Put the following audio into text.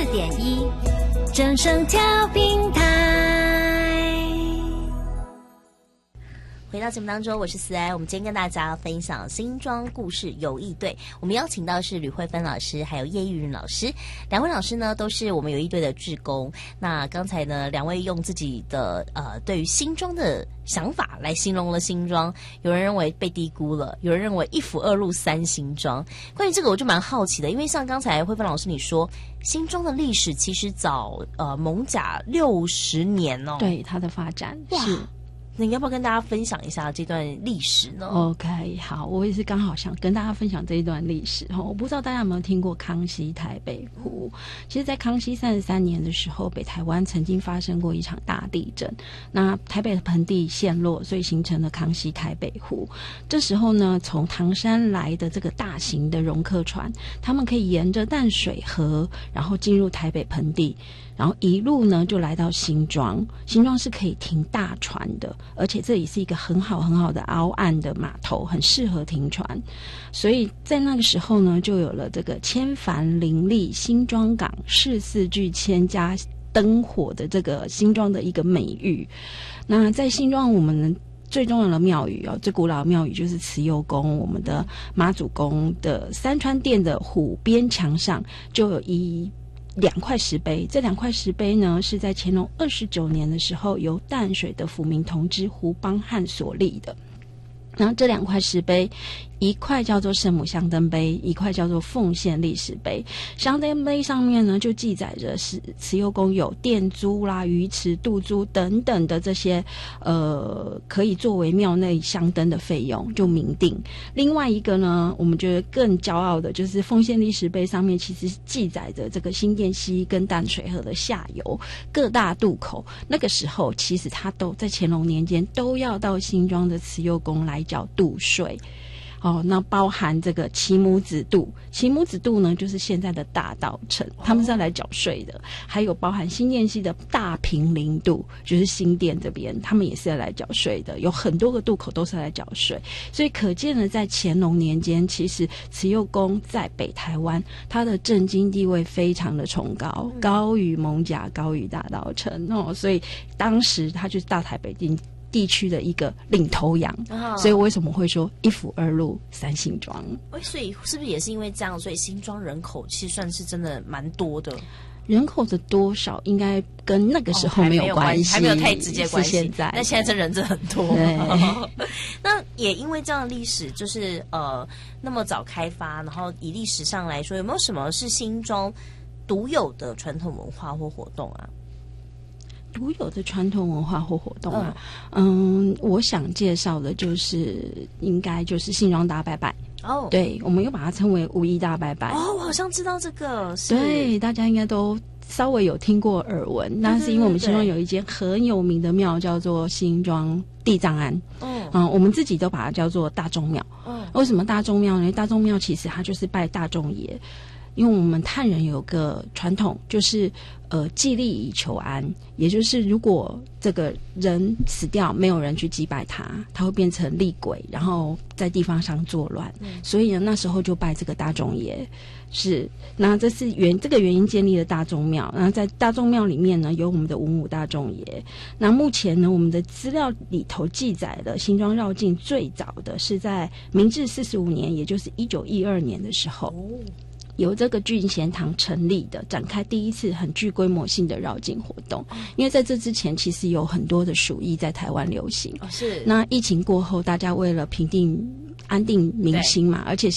94.1正声调频台。 回到节目当中，我是思安。我们今天跟大家分享新庄故事游艺队，我们邀请到是吕慧芬老师还有叶玉云老师，两位老师呢都是我们游艺队的志工。那刚才呢，两位用自己的对于新庄的想法来形容了新庄，有人认为被低估了，有人认为一府二路三新庄。关于这个我就蛮好奇的，因为像刚才慧芬老师你说，新庄的历史其实早艋舺60年哦， 对它的发展是。 那你要不要跟大家分享一下这段历史呢 ？OK， 好，我也是刚好想跟大家分享这一段历史。我不知道大家有没有听过康熙台北湖？其实在康熙33年的时候，北台湾曾经发生过一场大地震，那台北的盆地陷落，所以形成了康熙台北湖。这时候呢，从唐山来的这个大型的容客船，他们可以沿着淡水河，然后进入台北盆地，然后一路呢就来到新庄。新庄是可以停大船的，而且这里是一个很好的凹岸的码头，很适合停船。所以在那个时候呢，就有了这个千帆林立新庄港，市四巨千家灯火的这个新庄的一个美誉。那在新庄，我们最重要的庙宇最古老的庙宇就是慈幼宫，我们的妈祖宫的三川殿的虎边墙上就有2块石碑，这2块石碑呢是在乾隆29年的时候由淡水的抚民同知胡邦汉所立的。然后这2块石碑，一块叫做圣母香灯碑，一块叫做奉献历史碑。香灯碑上面呢就记载着慈幼宫有电租啦、鱼池、渡租等等的这些可以作为庙内香灯的费用，就明定。另外一个呢，我们觉得更骄傲的就是奉献历史碑上面其实记载着这个新店溪跟淡水河的下游各大渡口，那个时候其实它都在乾隆年间都要到新庄的慈幼宫来缴渡税。那包含这个骑母子渡，骑母子渡呢就是现在的大稻埕，他们是要来缴税的。还有包含新店溪的大平林渡，就是新店这边，他们也是要来缴税的。有很多个渡口都是来缴税，所以可见呢，在乾隆年间，其实慈幼宫在北台湾，它的政经地位非常的崇高，高于艋舺，高于大稻埕所以当时它就是大台北地区的一个领头羊，所以为什么会说一府二路三新庄？ 所以是不是也是因为这样，所以新庄人口其实算是真的蛮多的？ 人口的多少应该跟那个时候没有关系， 还没有太直接关系。 那现在这人真的很多。那也因为这样的历史，就是那么早开发，然后以历史上来说，有没有什么是新庄独有的传统文化或活动啊？ 独有的传统文化或活动啊，我想介绍的应该就是新庄大拜拜。对，我们又把它称为5·1大拜拜。 我好像知道这个。 对，大家应该都稍微有听过耳闻。那是因为我们新庄有一间很有名的庙，叫做新庄地藏庵。我们自己都把它叫做大众庙。为什么大众庙呢？大众庙其实它就是拜大众爷。因为我们汉人有个传统，就是祭利以求安，也就是如果这个人死掉，没有人去祭拜他，他会变成厉鬼，然后在地方上作乱。所以呢，那时候就拜这个大众爷。那这是这个原因建立了大众庙。然后在大众庙里面呢，有我们的文武大众爷。那目前呢，我们的资料里头记载的新庄绕境最早的是在明治45年，也就是1912年的时候。由这个聚贤堂成立的，展开第一次很具规模性的绕境活动。因为在这之前，其实有很多的鼠疫在台湾流行。那疫情过后，大家为了安定民心嘛，而且